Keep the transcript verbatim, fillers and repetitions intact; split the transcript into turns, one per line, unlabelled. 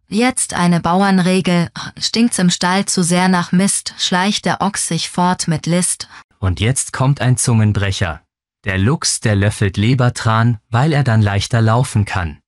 Jetzt eine Bauernregel, stinkt's im Stall zu sehr nach Mist, schleicht der Ochs sich fort mit List.
Und jetzt kommt ein Zungenbrecher. Der Luchs, der löffelt Lebertran, weil er dann leichter laufen kann.